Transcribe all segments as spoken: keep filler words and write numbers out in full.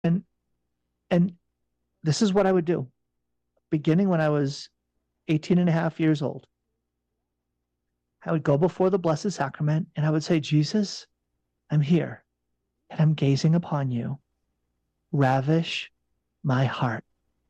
And and this is what I would do. Beginning when I was eighteen and a half years old, I would go before the Blessed Sacrament and I would say, Jesus, I'm here and I'm gazing upon you. Ravish my heart.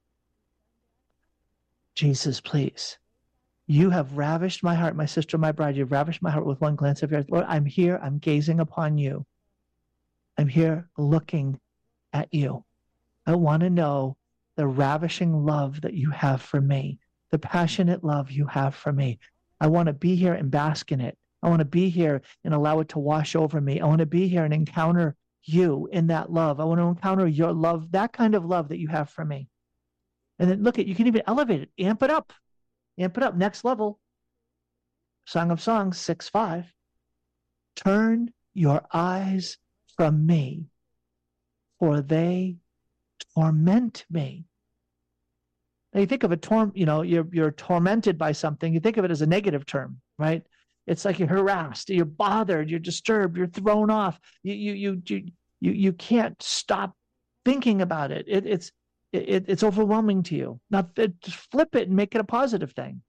Jesus, please. You have ravished my heart, my sister, my bride. You've ravished my heart with one glance of yours. Lord, I'm here. I'm gazing upon you. I'm here looking at you. I want to know the ravishing love that you have for me, the passionate love you have for me. I want to be here and bask in it. I want to be here and allow it to wash over me. I want to be here and encounter you in that love. I want to encounter your love, that kind of love that you have for me. And then look at, you can even elevate it, amp it up, amp it up, next level. Song of Songs six five. Turn your eyes from me, for they torment me. Now you think of a torm, you know, you're you're tormented by something. You think of it as a negative term, right? It's like you're harassed, you're bothered, you're disturbed, you're thrown off. You you you you you, you can't stop thinking about it. It it's it, it's overwhelming to you. Now just flip it and make it a positive thing.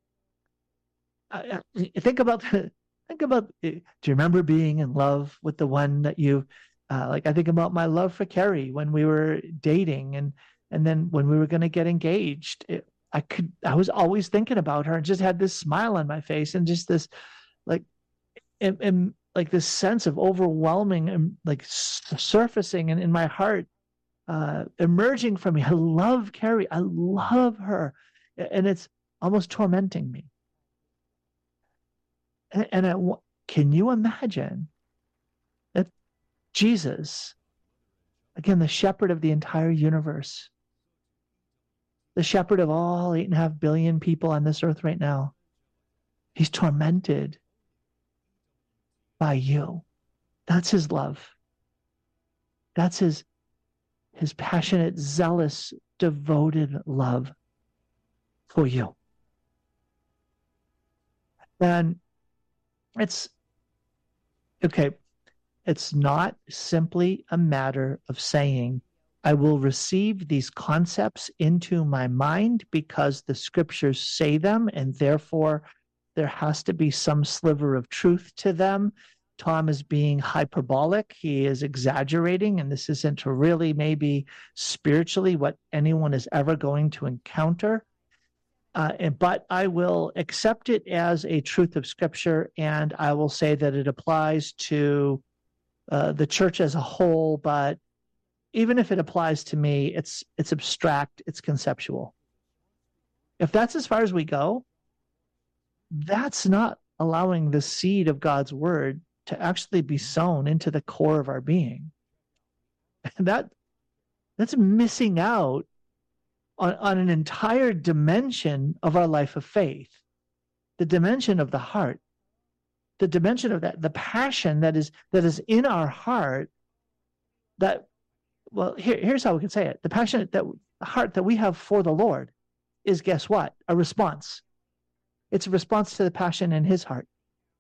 Uh, think about think about. Do you remember being in love with the one that you uh, like? I think about my love for Carrie when we were dating, and and then when we were going to get engaged. It, I could I was always thinking about her and just had this smile on my face and just this like and, and like this sense of overwhelming and like surfacing and in my heart uh, emerging from me. I love Carrie. I love her, and it's almost tormenting me. And, and I, can you imagine that Jesus, again, the shepherd of the entire universe, the shepherd of all eight and a half billion people on this earth right now, he's tormented by you. That's his love. That's his, his passionate, zealous, devoted love for you. And it's okay. It's not simply a matter of saying, I will receive these concepts into my mind because the scriptures say them, and therefore there has to be some sliver of truth to them. Tom is being hyperbolic. He is exaggerating, and this isn't really maybe spiritually what anyone is ever going to encounter. Uh, but I will accept it as a truth of Scripture, and I will say that it applies to uh, the church as a whole. But even if it applies to me, it's it's abstract, it's conceptual. If that's as far as we go, that's not allowing the seed of God's word to actually be sown into the core of our being. that that's missing out On, on an entire dimension of our life of faith, the dimension of the heart, the dimension of that, the passion that is that is in our heart. That, well, here, here's how we can say it: the passion that the heart that we have for the Lord is, guess what? A response. It's a response to the passion in His heart.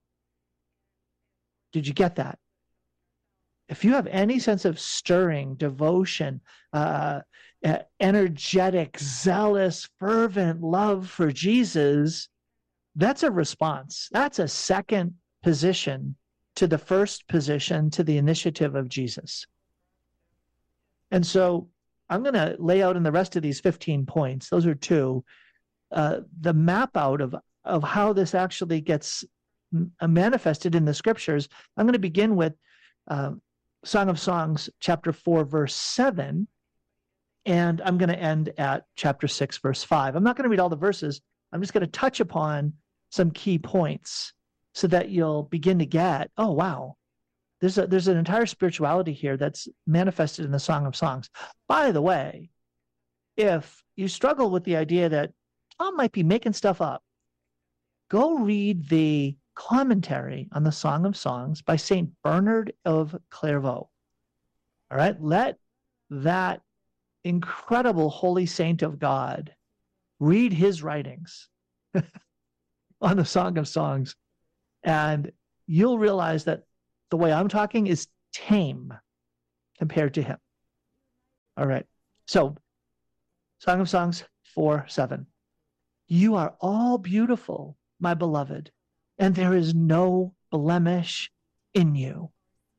Did you get that? If you have any sense of stirring, devotion, uh, energetic, zealous, fervent love for Jesus, that's a response. That's a second position to the first position, to the initiative of Jesus. And so I'm going to lay out in the rest of these fifteen points, those are two, uh, the map out of, of how this actually gets manifested in the scriptures. I'm going to begin with uh, Song of Songs, chapter four, verse seven, and I'm going to end at chapter six, verse five. I'm not going to read all the verses. I'm just going to touch upon some key points so that you'll begin to get, oh, wow, there's a, there's an entire spirituality here that's manifested in the Song of Songs. By the way, if you struggle with the idea that Tom might be making stuff up, go read the commentary on the Song of Songs by Saint Bernard of Clairvaux. All right, let that incredible holy saint of God read his writings on the Song of Songs, and you'll realize that the way I'm talking is tame compared to him. All right. So, Song of Songs four seven. You are all beautiful, my beloved, and there is no blemish in you.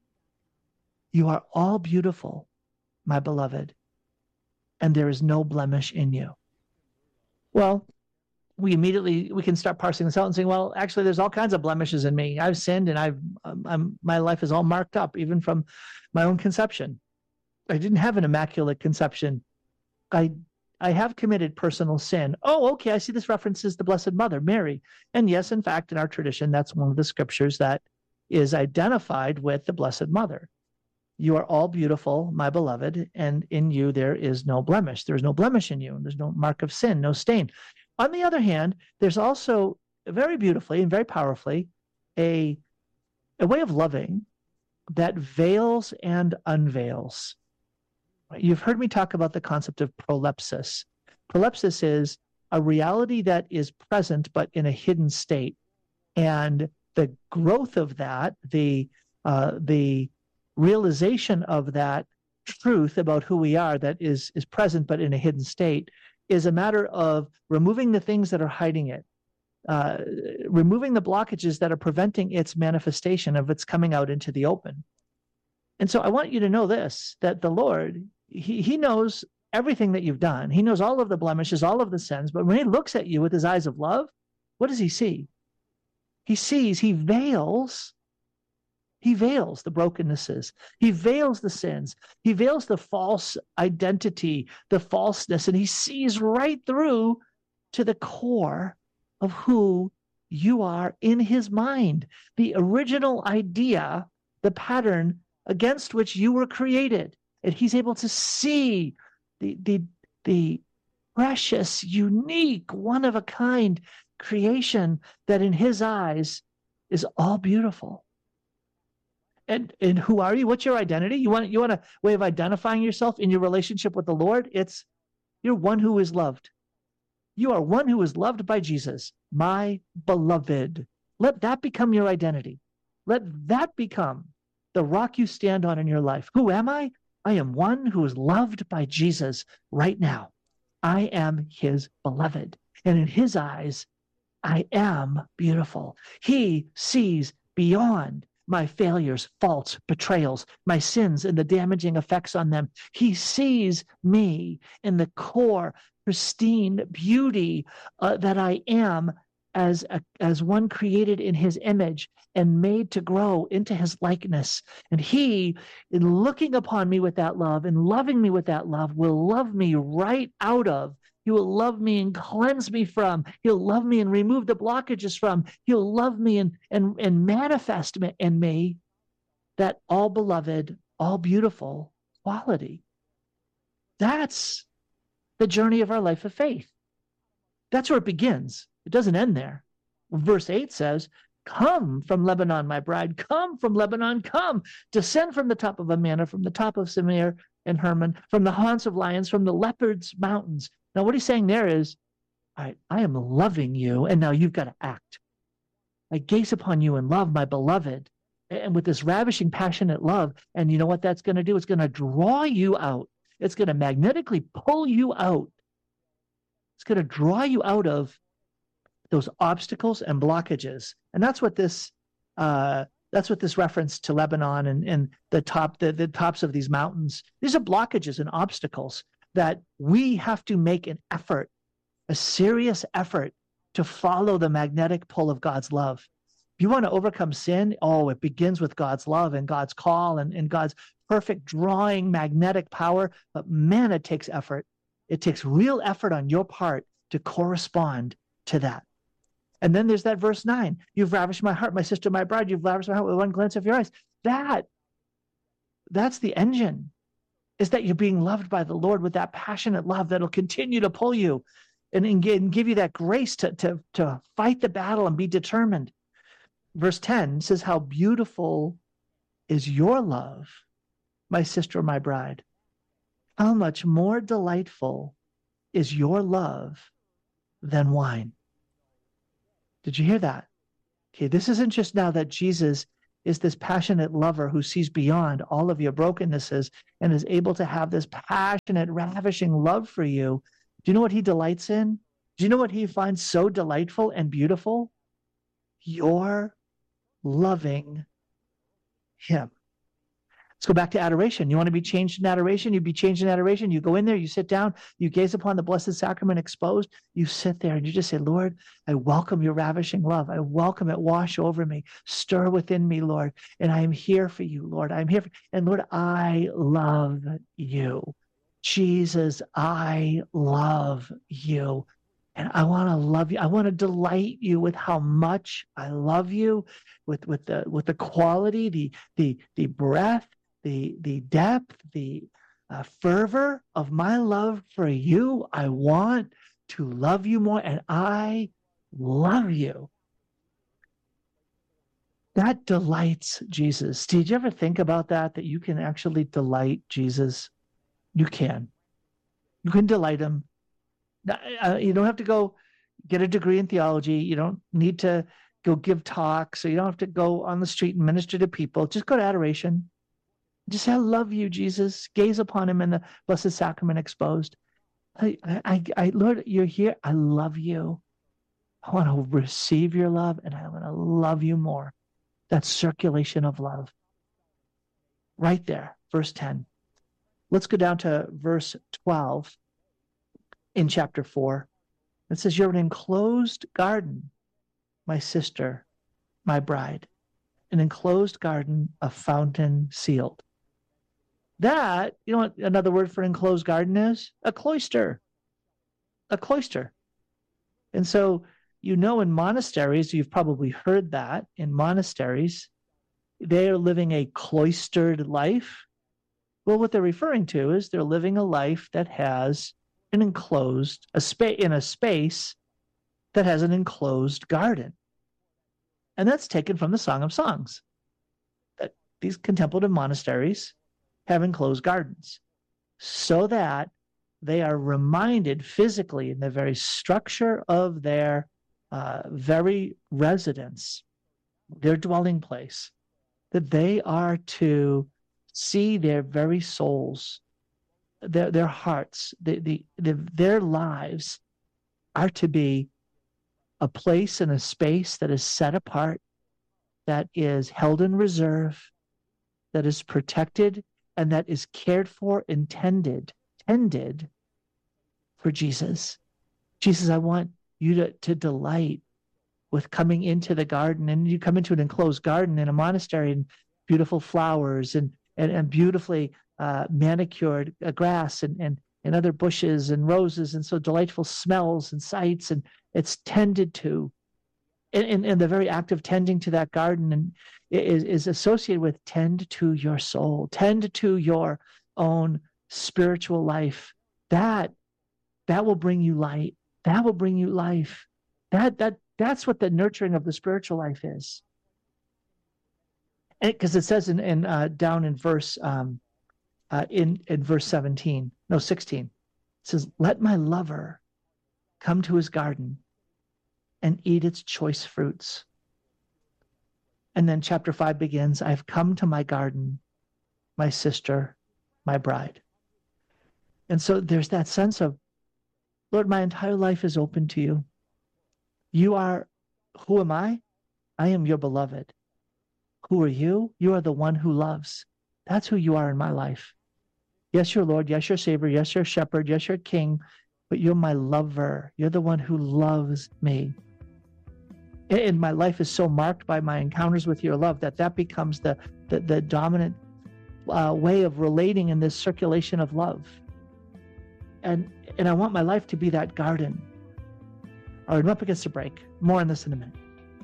You are all beautiful, my beloved, and there is no blemish in you. Well, we immediately we can start parsing this out and saying, well, actually, there's all kinds of blemishes in me. I've sinned, and I've I'm, my life is all marked up, even from my own conception. I didn't have an immaculate conception. I I have committed personal sin. Oh, okay. I see this references the Blessed Mother, Mary. And yes, in fact, in our tradition, that's one of the scriptures that is identified with the Blessed Mother. You are all beautiful, my beloved, and in you there is no blemish. There's no blemish in you. There's no mark of sin, no stain. On the other hand, there's also very beautifully and very powerfully a, a way of loving that veils and unveils. You've heard me talk about the concept of prolepsis. Prolepsis is a reality that is present but in a hidden state. And the growth of that, the uh, the realization of that truth about who we are that is, is present but in a hidden state is a matter of removing the things that are hiding it, uh, removing the blockages that are preventing its manifestation of its coming out into the open. And so I want you to know this, that the Lord, he, he knows everything that you've done. He knows all of the blemishes, all of the sins. But when he looks at you with his eyes of love, what does he see? He sees, he veils, he veils the brokennesses. He veils the sins. He veils the false identity, the falseness, and he sees right through to the core of who you are in his mind, the original idea, the pattern against which you were created. And he's able to see the, the, the precious, unique, one-of-a-kind creation that in his eyes is all beautiful. And, and who are you? What's your identity? You want, you want a way of identifying yourself in your relationship with the Lord? It's you're one who is loved. You are one who is loved by Jesus, my beloved. Let that become your identity. Let that become the rock you stand on in your life. Who am I? I am one who is loved by Jesus right now. I am his beloved. And in his eyes, I am beautiful. He sees beyond my failures, faults, betrayals, my sins and the damaging effects on them. He sees me in the core, pristine beauty uh, that I am as a, as one created in his image and made to grow into his likeness. And he, in looking upon me with that love and loving me with that love, will love me right out of. He will love me and cleanse me from. He'll love me and remove the blockages from. He'll love me and, and, and manifest in me that all beloved, all beautiful quality. That's the journey of our life of faith. That's where it begins. It doesn't end there. Verse eight says, come from Lebanon, my bride. Come from Lebanon. Come. Descend from the top of Amana, from the top of Samir and Hermon, from the haunts of lions, from the leopards' mountains. Now, what he's saying there is, all right, I am loving you, and now you've got to act. I gaze upon you in love, my beloved, and with this ravishing, passionate love. And you know what that's going to do? It's going to draw you out. It's going to magnetically pull you out. It's going to draw you out of those obstacles and blockages. And that's what this uh, that's what this reference to Lebanon and, and the top the, the tops of these mountains. These are blockages and obstacles that we have to make an effort, a serious effort to follow the magnetic pull of God's love. If you want to overcome sin, oh, it begins with God's love and God's call and, and God's perfect drawing magnetic power. But man, it takes effort. It takes real effort on your part to correspond to that. And then there's that verse nine. You've ravished my heart, my sister, my bride. You've ravished my heart with one glance of your eyes. That, that's the engine, is that you're being loved by the Lord with that passionate love that'll continue to pull you and, and give you that grace to, to, to fight the battle and be determined. Verse ten says, how beautiful is your love, my sister, my bride. How much more delightful is your love than wine. Did you hear that? Okay, this isn't just now that Jesus is this passionate lover who sees beyond all of your brokennesses and is able to have this passionate, ravishing love for you. Do you know what he delights in? Do you know what he finds so delightful and beautiful? Your loving him. Let's go back to adoration. You want to be changed in adoration? You be changed in adoration. You go in there, you sit down, you gaze upon the Blessed Sacrament exposed. You sit there and you just say, Lord, I welcome your ravishing love. I welcome it. Wash over me. Stir within me, Lord. And I am here for you, Lord. I'm here. For, and Lord, I love you. Jesus, I love you. And I want to love you. I want to delight you with how much I love you, with, with the with the quality, the the the breadth, the the depth, the uh, fervor of my love for you. I want to love you more, and I love you. That delights Jesus. Did you ever think about that, that you can actually delight Jesus? You can. You can delight him. Uh, you don't have to go get a degree in theology. You don't need to go give talks. So you don't have to go on the street and minister to people. Just go to adoration. Just say, I love you, Jesus. Gaze upon him in the Blessed Sacrament exposed. I, I, I, Lord, you're here. I love you. I want to receive your love, and I want to love you more. That circulation of love. Right there, verse ten. Let's go down to verse twelve. In chapter four, it says, you're an enclosed garden, my sister, my bride, an enclosed garden, a fountain sealed. That, you know what another word for enclosed garden is? A cloister. A cloister. And so, you know, in monasteries, you've probably heard that, in monasteries, they are living a cloistered life. Well, what they're referring to is they're living a life that has an enclosed, a space in a space that has an enclosed garden. And that's taken from the Song of Songs, that these contemplative monasteries have enclosed gardens so that they are reminded physically in the very structure of their uh, very residence, their dwelling place, that they are to see their very souls, Their their hearts, the, the, the, their lives are to be a place and a space that is set apart, that is held in reserve, that is protected, and that is cared for, intended, tended for Jesus. Jesus, I want you to, to delight with coming into the garden. And you come into an enclosed garden in a monastery, and beautiful flowers and, and, and beautifully Uh, manicured uh, grass and, and, and other bushes and roses, and so delightful smells and sights, and it's tended to. And, and, and the very act of tending to that garden and is, is associated with tend to your soul, tend to your own spiritual life. That, that will bring you light. That will bring you life. That, that, that's what the nurturing of the spiritual life is. Because it says in, in uh, down in verse um, Uh, in, in verse seventeen, no, sixteen, it says, let my lover come to his garden and eat its choice fruits. And then chapter five begins, I've come to my garden, my sister, my bride. And so there's that sense of, Lord, my entire life is open to you. You are, who am I? I am your beloved. Who are you? You are the one who loves. That's who you are in my life. Yes, your Lord. Yes, your Savior. Yes, your Shepherd. Yes, your King. But you're my lover. You're the one who loves me. And my life is so marked by my encounters with your love that that becomes the, the, the dominant uh, way of relating in this circulation of love. And, and I want my life to be that garden. All right, I'm up against a break. More on this in a minute.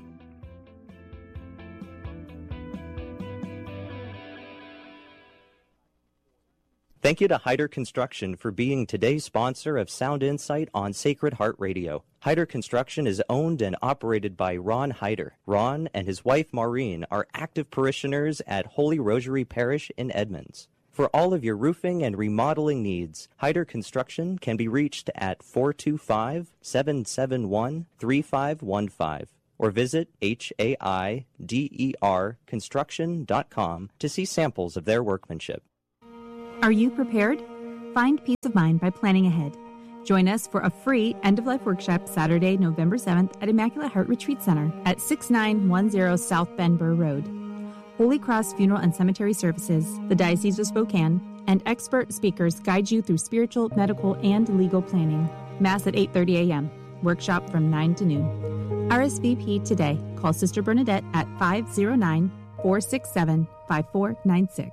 Thank you to Hyder Construction for being today's sponsor of Sound Insight on Sacred Heart Radio. Hyder Construction is owned and operated by Ron Hyder. Ron and his wife Maureen are active parishioners at Holy Rosary Parish in Edmonds. For all of your roofing and remodeling needs, Hyder Construction can be reached at four two five, seven seven one, three five one five. or visit H A I D E R construction dot com to see samples of their workmanship. Are you prepared? Find peace of mind by planning ahead. Join us for a free end-of-life workshop Saturday, November seventh at Immaculate Heart Retreat Center at sixty-nine ten South Bend Burr Road. Holy Cross Funeral and Cemetery Services, the Diocese of Spokane, and expert speakers guide you through spiritual, medical, and legal planning. Mass at eight thirty a.m. Workshop from nine to noon. R S V P today. Call Sister Bernadette at five oh nine, four six seven, five four nine six.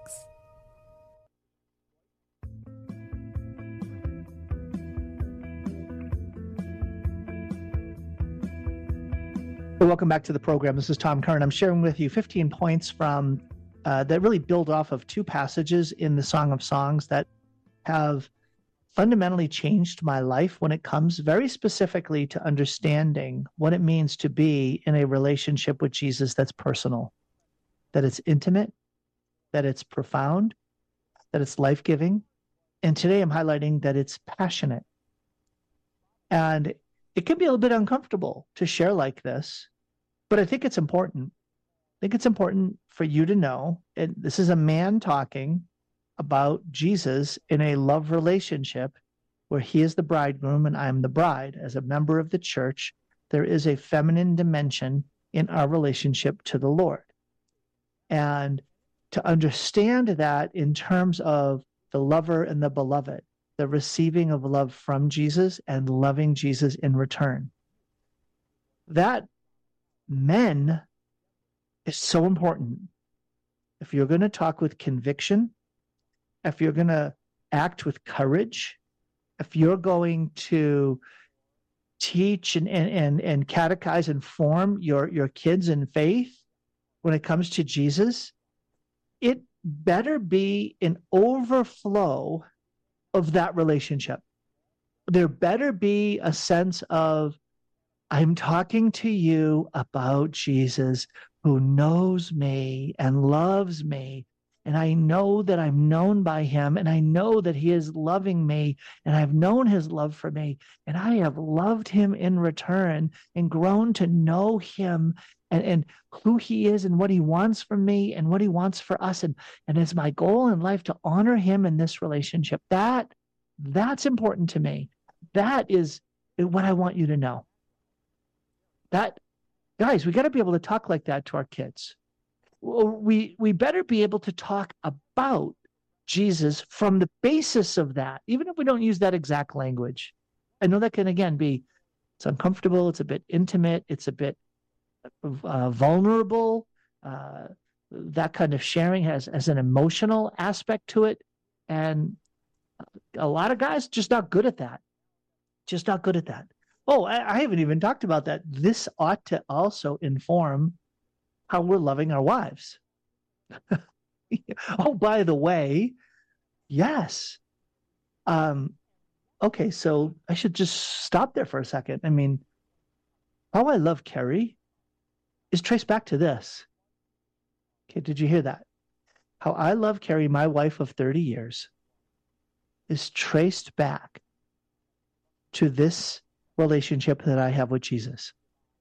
Welcome back to the program. This is Tom Curran. I'm sharing with you fifteen points from uh, that really build off of two passages in the Song of Songs that have fundamentally changed my life when it comes very specifically to understanding what it means to be in a relationship with Jesus that's personal, that it's intimate, that it's profound, that it's life-giving. And today I'm highlighting that it's passionate. And it can be a little bit uncomfortable to share like this, but I think it's important. I think it's important for you to know, and this is a man talking about Jesus in a love relationship where he is the bridegroom and I'm the bride. As a member of the church, there is a feminine dimension in our relationship to the Lord. And to understand that in terms of the lover and the beloved, the receiving of love from Jesus and loving Jesus in return, that, men, is so important. If you're going to talk with conviction, if you're going to act with courage, if you're going to teach and, and, and, and catechize and form your, your kids in faith when it comes to Jesus, it better be an overflow of that relationship. There better be a sense of, I'm talking to you about Jesus who knows me and loves me. And I know that I'm known by him, and I know that he is loving me, and I've known his love for me, and I have loved him in return and grown to know him and, and who he is and what he wants from me and what he wants for us. And, and it's my goal in life to honor him in this relationship. That, that's important to me. That is what I want you to know. That, guys, we got to be able to talk like that to our kids. We we better be able to talk about Jesus from the basis of that, even if we don't use that exact language. I know that can, again, be, it's uncomfortable, it's a bit intimate, it's a bit uh, vulnerable. Uh, that kind of sharing has, has an emotional aspect to it. And a lot of guys just not good at that. Just not good at that. Oh, I, I haven't even talked about that. This ought to also inform how we're loving our wives. Oh, by the way, yes. Um, okay, so I should just stop there for a second. I mean, how I love Carrie is traced back to this. Okay, did you hear that? How I love Carrie, my wife of thirty years, is traced back to this relationship that I have with Jesus.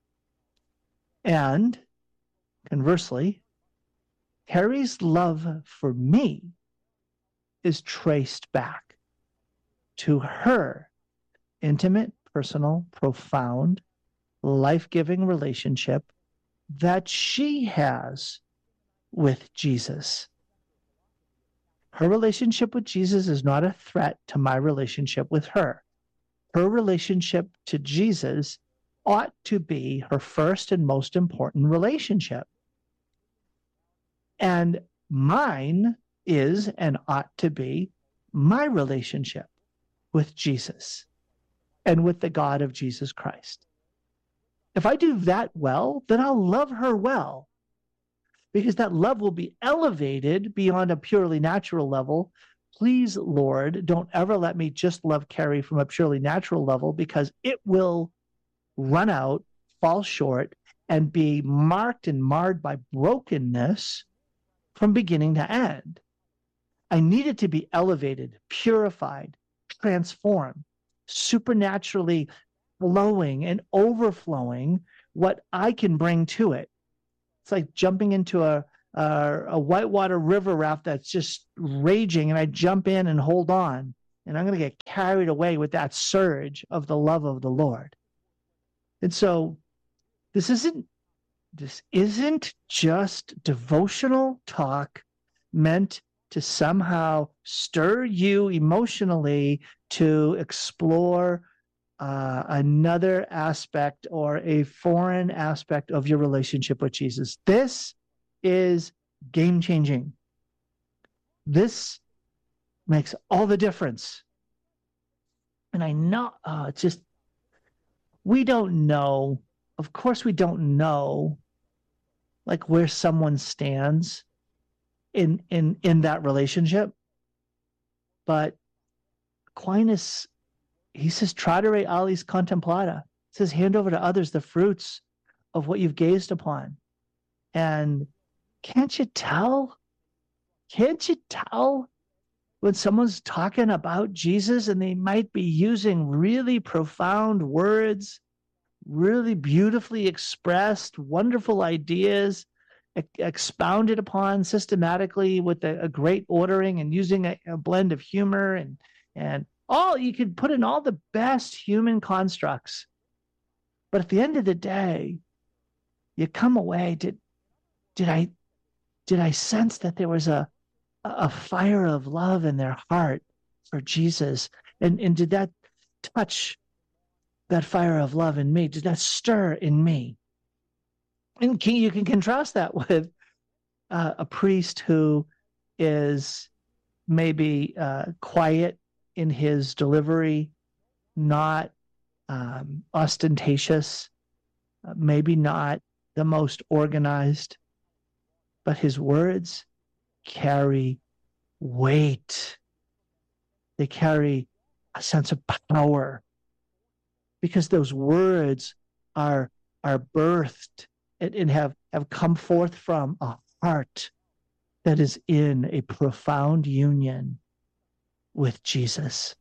And conversely, Harry's love for me is traced back to her intimate, personal, profound, life-giving relationship that she has with Jesus. Her relationship with Jesus is not a threat to my relationship with her. Her relationship to Jesus ought to be her first and most important relationship. And mine is and ought to be my relationship with Jesus and with the God of Jesus Christ. If I do that well, then I'll love her well, because that love will be elevated beyond a purely natural level. Please, Lord, don't ever let me just love Carrie from a purely natural level, because it will run out, fall short, and be marked and marred by brokenness from beginning to end. I need it to be elevated, purified, transformed, supernaturally flowing and overflowing what I can bring to it. It's like jumping into a, a, a whitewater river raft that's just raging, and I jump in and hold on, and I'm going to get carried away with that surge of the love of the Lord. And so this isn't, this isn't just devotional talk meant to somehow stir you emotionally to explore uh, another aspect or a foreign aspect of your relationship with Jesus. This is game-changing. This makes all the difference. And I know, uh, it's just, we don't know, of course we don't know, like where someone stands in in in that relationship. But Aquinas, he says, tradere alis contemplata. He says, hand over to others the fruits of what you've gazed upon. And can't you tell? Can't you tell when someone's talking about Jesus and they might be using really profound words, really beautifully expressed, wonderful ideas, e- expounded upon systematically with a, a great ordering and using a, a blend of humor and and all, you could put in all the best human constructs. But at the end of the day, you come away, did did I did I sense that there was a a fire of love in their heart for Jesus? And and did that touch that fire of love in me? Did that stir in me? And can, you can contrast that with uh, a priest who is maybe uh, quiet in his delivery, not um, ostentatious, uh, maybe not the most organized, but his words carry weight. They carry a sense of power, because those words are are birthed and, and have, have come forth from a heart that is in a profound union with Jesus.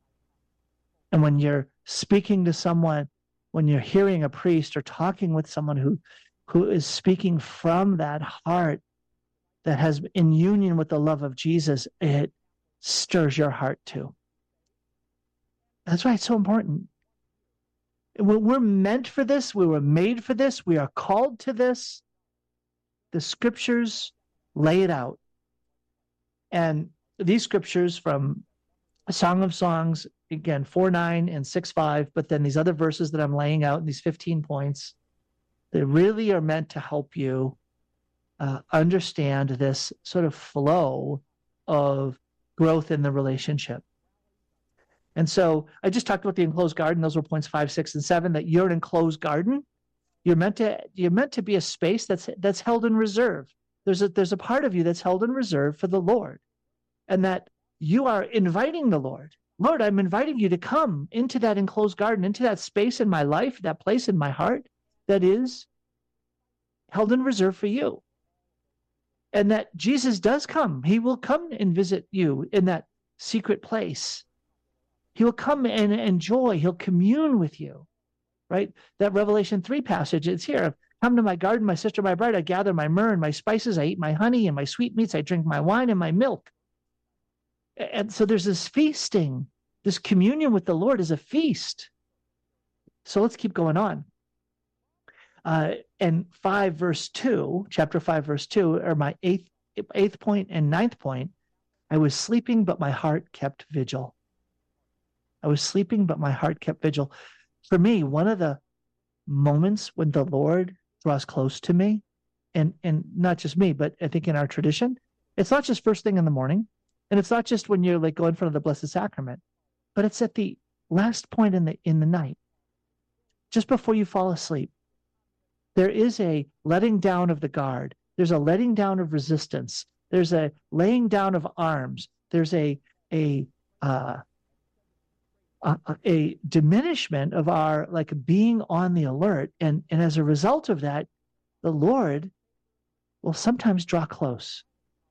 And when you're speaking to someone, when you're hearing a priest or talking with someone who, who is speaking from that heart that has in union with the love of Jesus, it stirs your heart too. That's why it's so important. We're meant for this. We were made for this. We are called to this. The scriptures lay it out. And these scriptures from Song of Songs, again, four nine and six five, but then these other verses that I'm laying out in these fifteen points, they really are meant to help you uh, understand this sort of flow of growth in the relationship. And so I just talked about the enclosed garden. Those were points five, six, and seven, that you're an enclosed garden. You're meant to, you're meant to be a space that's that's held in reserve. There's a there's a part of you that's held in reserve for the Lord. And that you are inviting the Lord. Lord, I'm inviting you to come into that enclosed garden, into that space in my life, that place in my heart that is held in reserve for you. And that Jesus does come. He will come and visit you in that secret place. He will come and enjoy. He'll commune with you, right? That Revelation three passage, it's here. Come to my garden, my sister, my bride. I gather my myrrh and my spices. I eat my honey and my sweetmeats. I drink my wine and my milk. And so there's this feasting. This communion with the Lord is a feast. So let's keep going on. Uh, and five verse two, chapter five verse two, are my eighth, eighth point and ninth point. I was sleeping, but my heart kept vigil. I was sleeping, but my heart kept vigil. For me, one of the moments when the Lord draws close to me, and, and not just me, but I think in our tradition, it's not just first thing in the morning, and it's not just when you're like going in front of the Blessed Sacrament, but it's at the last point in the in the night, just before you fall asleep. There is a letting down of the guard. There's a letting down of resistance. There's a laying down of arms. There's a a uh, a, a diminishment of our like being on the alert, and and as a result of that, the Lord will sometimes draw close.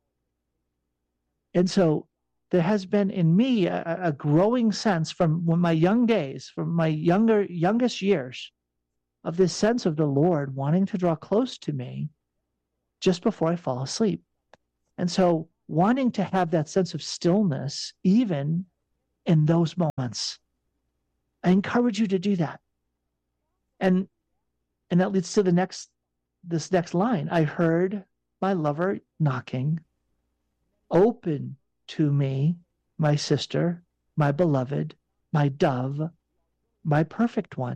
And so there has been in me a, a growing sense from my young days, from my younger youngest years, of this sense of the Lord wanting to draw close to me just before I fall asleep. And so wanting to have that sense of stillness, even in those moments, I encourage you to do that. And and that leads to the next, this next line. I heard my lover knocking. Open to me, my sister, my beloved, my dove, my perfect one.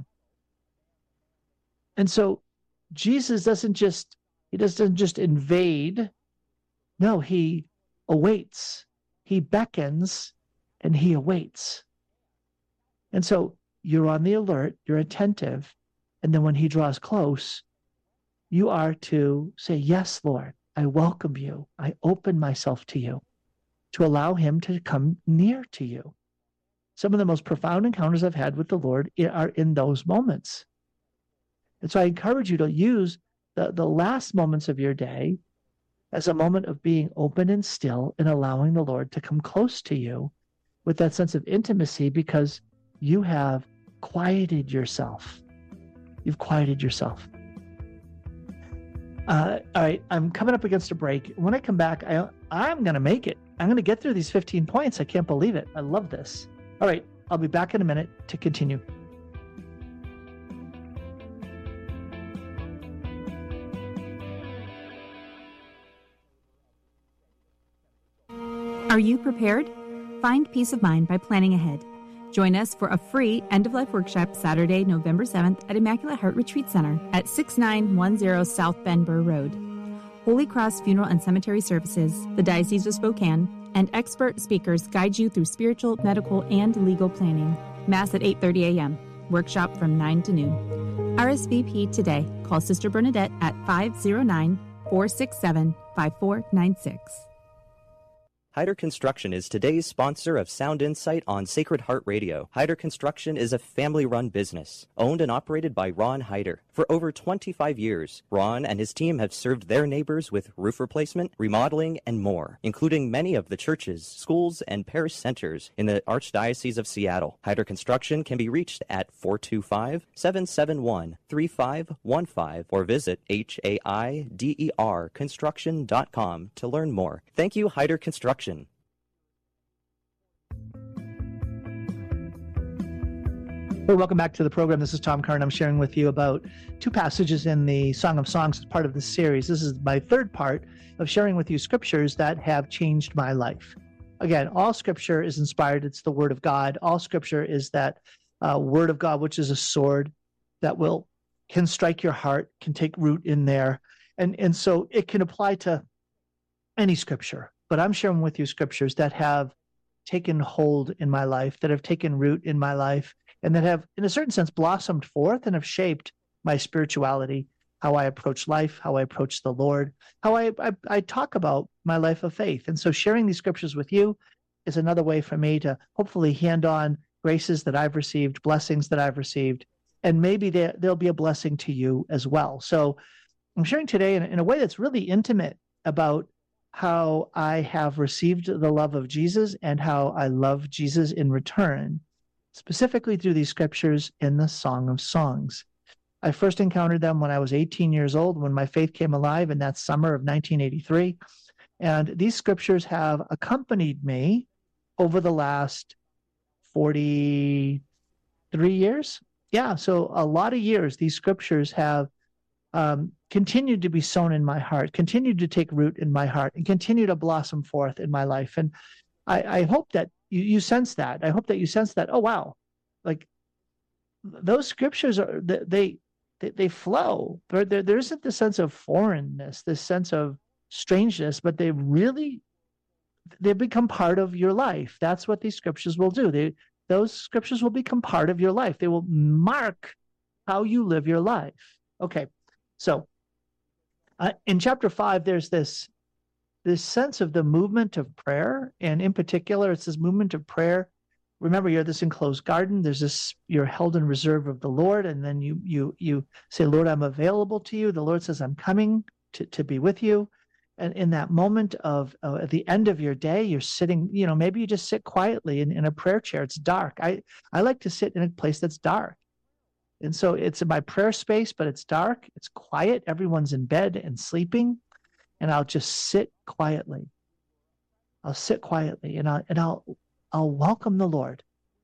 And so Jesus doesn't just, he doesn't just invade. No, he awaits. He beckons and he awaits. And so you're on the alert, you're attentive. And then when he draws close, you are to say, yes, Lord, I welcome you. I open myself to you, to allow him to come near to you. Some of the most profound encounters I've had with the Lord are in those moments. And so I encourage you to use the, the last moments of your day as a moment of being open and still and allowing the Lord to come close to you with that sense of intimacy, because you have quieted yourself. You've quieted yourself. Uh, all right, I'm coming up against a break. When I come back, I, I'm going to make it. I'm going to get through these fifteen points. I can't believe it. I love this. All right, I'll be back in a minute to continue. Are you prepared? Find peace of mind by planning ahead. Join us for a free end-of-life workshop Saturday, November seventh at Immaculate Heart Retreat Center at six nine one zero South Ben Burr Road. Holy Cross Funeral and Cemetery Services, the Diocese of Spokane, and expert speakers guide you through spiritual, medical, and legal planning. Mass at eight thirty a.m. Workshop from nine to noon. R S V P today. Call Sister Bernadette at five oh nine, four six seven, five four nine six. Hyder Construction is today's sponsor of Sound Insight on Sacred Heart Radio. Hyder Construction is a family-run business, owned and operated by Ron Hyder. For over twenty-five years, Ron and his team have served their neighbors with roof replacement, remodeling, and more, including many of the churches, schools, and parish centers in the Archdiocese of Seattle. Hyder Construction can be reached at four two five, seven seven one, three five one five or visit H A I D E R construction dot com to learn more. Thank you, Hyder Construction. Hey, welcome back to the program. This is Tom Curran. I'm sharing with you about two passages in the Song of Songs as part of this series. This is my third part of sharing with you scriptures that have changed my life. Again, all scripture is inspired. It's the Word of God. All scripture is that uh, Word of God, which is a sword that will can strike your heart, can take root in there. And, and so it can apply to any scripture. But I'm sharing with you scriptures that have taken hold in my life, that have taken root in my life, and that have, in a certain sense, blossomed forth and have shaped my spirituality, how I approach life, how I approach the Lord, how I, I, I talk about my life of faith. And so sharing these scriptures with you is another way for me to hopefully hand on graces that I've received, blessings that I've received, and maybe they, they'll be a blessing to you as well. So I'm sharing today in, in a way that's really intimate about how I have received the love of Jesus and how I love Jesus in return, specifically through these scriptures in the Song of Songs. I first encountered them when I was eighteen years old, when my faith came alive in that summer of nineteen eighty-three. And these scriptures have accompanied me over the last forty-three years. Yeah, so a lot of years, these scriptures have um, continued to be sown in my heart, continued to take root in my heart, and continue to blossom forth in my life. And I, I hope that you, you sense that. I hope that you sense that, oh, wow, like those scriptures, are they they, they flow. There, there, there isn't this sense of foreignness, this sense of strangeness, but they really, they become part of your life. That's what these scriptures will do. They, those scriptures will become part of your life. They will mark how you live your life. Okay, so uh, in chapter five, there's this this sense of the movement of prayer, and in particular, it's this movement of prayer. Remember, you're this enclosed garden. There's this, you're held in reserve of the Lord, and then you you you say, Lord, I'm available to you. The Lord says, I'm coming to, to be with you. And in that moment of uh, at the end of your day, you're sitting, you know, maybe you just sit quietly in, in a prayer chair. It's dark. I, I like to sit in a place that's dark. And so it's in my prayer space, but it's dark, it's quiet, everyone's in bed and sleeping, and I'll just sit quietly. I'll sit quietly and I'll and I'll I'll welcome the Lord.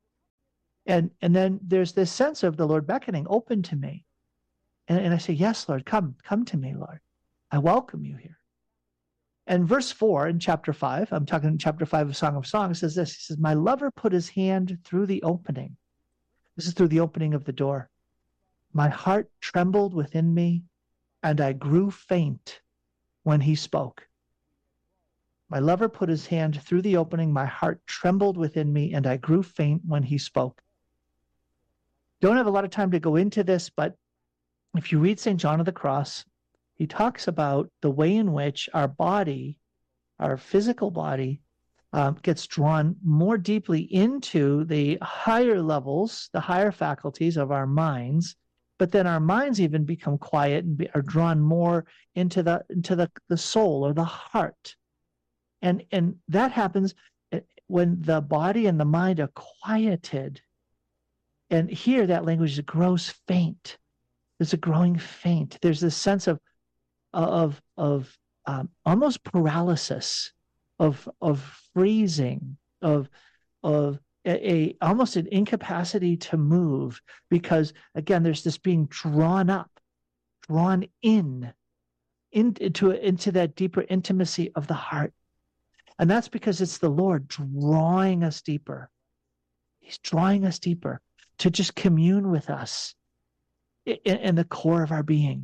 And and then there's this sense of the Lord beckoning, open to me. And, and I say, yes, Lord, come, come to me, Lord. I welcome you here. And verse four in chapter five, I'm talking chapter five of Song of Songs, says this. He says, my lover put his hand through the opening. This is through the opening of the door. My heart trembled within me, and I grew faint when he spoke. My lover put his hand through the opening. My heart trembled within me, and I grew faint when he spoke. Don't have a lot of time to go into this, but if you read Saint John of the Cross, he talks about the way in which our body, our physical body, um, gets drawn more deeply into the higher levels, the higher faculties of our minds, but then our minds even become quiet and be, are drawn more into the into the, the soul or the heart. And, and that happens when the body and the mind are quieted. And here that language grows faint. There's a growing faint. There's this sense of of of um, almost paralysis, of of freezing, of of a, a almost an incapacity to move, because again, there's this being drawn up, drawn in, in into into that deeper intimacy of the heart. And that's because it's the Lord drawing us deeper. He's drawing us deeper to just commune with us in, in the core of our being.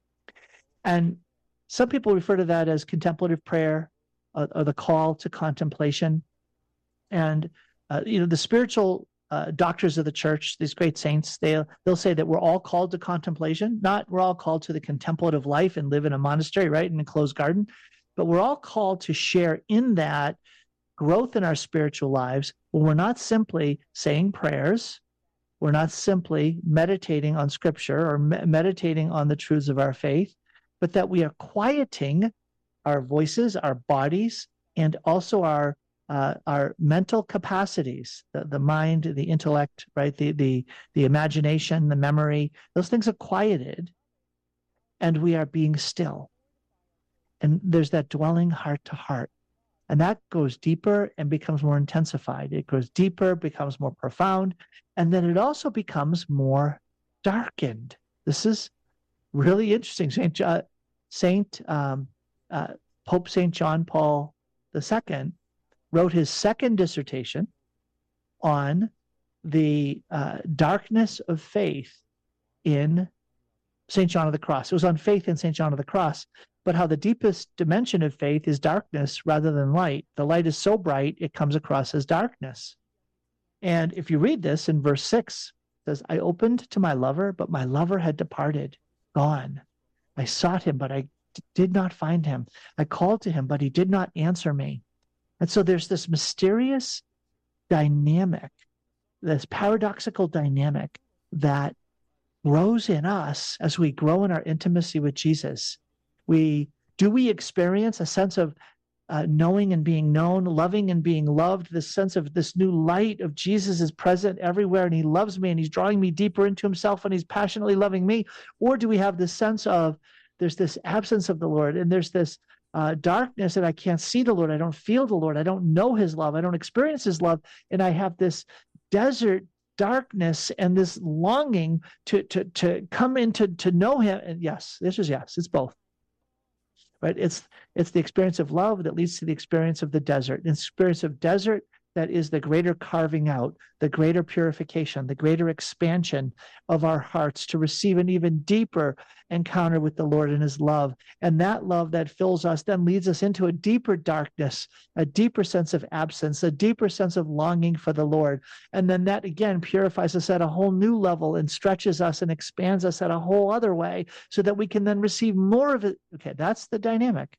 And some people refer to that as contemplative prayer, uh, or the call to contemplation. And, uh, you know, the spiritual uh, doctors of the church, these great saints, they'll, they'll say that we're all called to contemplation. Not we're all called to the contemplative life and live in a monastery, right, in an enclosed garden. But we're all called to share in that growth in our spiritual lives when we're not simply saying prayers, we're not simply meditating on scripture or me- meditating on the truths of our faith, but that we are quieting our voices, our bodies, and also our uh, our mental capacities, the, the mind, the intellect, right, the, the, the imagination, the memory. Those things are quieted, and we are being still. And there's that dwelling heart to heart. And that goes deeper and becomes more intensified. It goes deeper, becomes more profound, and then it also becomes more darkened. This is really interesting. Saint John, Saint um, uh, Pope Saint John Paul the Second wrote his second dissertation on the uh, darkness of faith in Saint John of the Cross. It was on faith in Saint John of the Cross, but how the deepest dimension of faith is darkness rather than light. The light is so bright, it comes across as darkness. And if you read this in verse six, it says, I opened to my lover, but my lover had departed, gone. I sought him, but I d- did not find him. I called to him, but he did not answer me. And so there's this mysterious dynamic, this paradoxical dynamic that grows in us as we grow in our intimacy with Jesus. We do we experience a sense of uh, knowing and being known, loving and being loved, this sense of this new light of Jesus is present everywhere, and he loves me, and he's drawing me deeper into himself, and he's passionately loving me? Or do we have this sense of there's this absence of the Lord, and there's this uh, darkness, and I can't see the Lord, I don't feel the Lord, I don't know his love, I don't experience his love, and I have this desert darkness and this longing to to to come into to know him? And yes, this is yes, it's both. Right? It's it's the experience of love that leads to the experience of the desert. An experience of desert that is the greater carving out, the greater purification, the greater expansion of our hearts to receive an even deeper encounter with the Lord and his love. And that love that fills us then leads us into a deeper darkness, a deeper sense of absence, a deeper sense of longing for the Lord. And then that again purifies us at a whole new level and stretches us and expands us at a whole other way so that we can then receive more of it. Okay, that's the dynamic.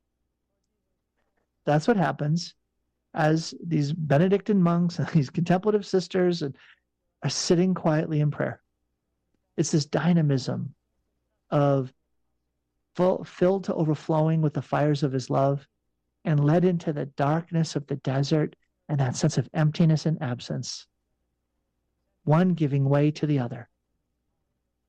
That's what happens as these Benedictine monks and these contemplative sisters are sitting quietly in prayer. It's this dynamism of full, filled to overflowing with the fires of his love and led into the darkness of the desert and that sense of emptiness and absence, one giving way to the other.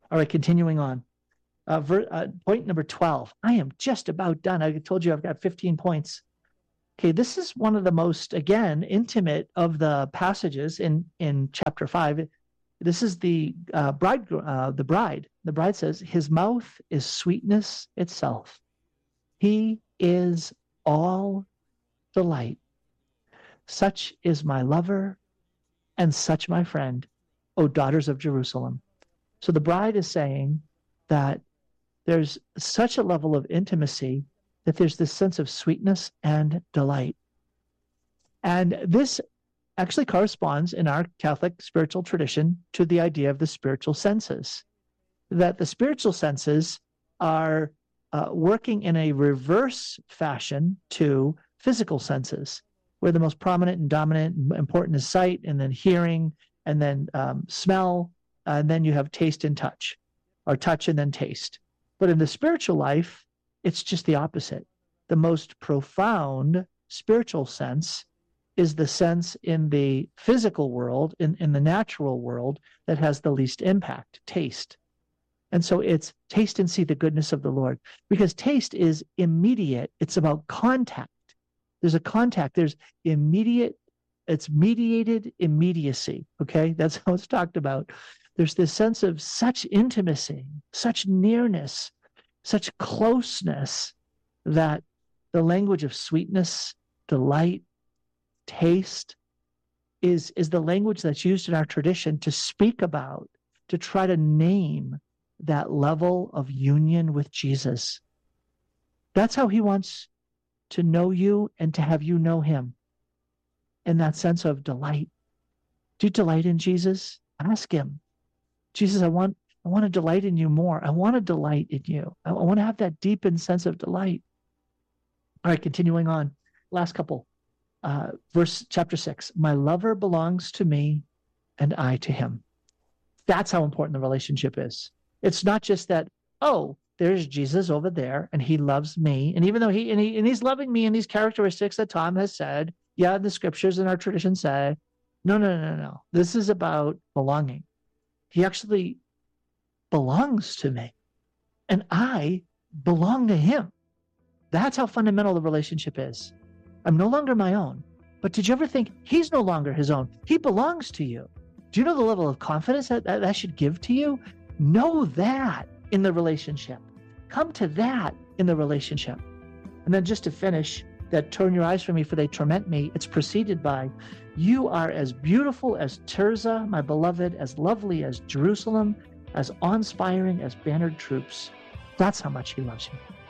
All right, continuing on. Uh, ver, uh, point number twelve. I am just about done. I told you I've got fifteen points. Okay, this is one of the most, again, intimate of the passages in, in chapter five. This is the uh, bride. Uh, the bride. The bride says, his mouth is sweetness itself. He is all delight. Such is my lover and such my friend, O daughters of Jerusalem. So the bride is saying that there's such a level of intimacy that there's this sense of sweetness and delight. And this actually corresponds in our Catholic spiritual tradition to the idea of the spiritual senses, that the spiritual senses are uh, working in a reverse fashion to physical senses, where the most prominent and dominant and important is sight, and then hearing, and then um, smell, uh, and then you have taste and touch, or touch and then taste. But in the spiritual life, it's just the opposite. The most profound spiritual sense is the sense in the physical world, in, in the natural world, that has the least impact, taste. And so it's taste and see the goodness of the Lord, because taste is immediate. It's about contact. There's a contact. There's immediate, it's mediated immediacy, okay? That's how it's talked about. There's this sense of such intimacy, such nearness, such closeness, that the language of sweetness, delight, taste is, is the language that's used in our tradition to speak about, to try to name that level of union with Jesus. That's how he wants to know you and to have you know him, in that sense of delight. Do you delight in Jesus? Ask him. Jesus, I want I want to delight in you more. I want to delight in you. I want to have that deepened sense of delight. All right, continuing on. Last couple. Uh, verse chapter six. My lover belongs to me and I to him. That's how important the relationship is. It's not just that, oh, there's Jesus over there and he loves me. And even though he and, he and he's loving me in these characteristics that Tom has said, yeah, the scriptures and our tradition say, no, no, no, no. This is about belonging. He actually belongs to me, and I belong to him. That's how fundamental the relationship is. I'm no longer my own. But did you ever think he's no longer his own? He belongs to you. Do you know the level of confidence that that, that should give to you? Know that in the relationship. Come to that in the relationship. And then just to finish, that turn your eyes from me, for they torment me, it's preceded by, you are as beautiful as Tirzah, my beloved, as lovely as Jerusalem, as awe-inspiring as bannered troops. That's how much he loves you.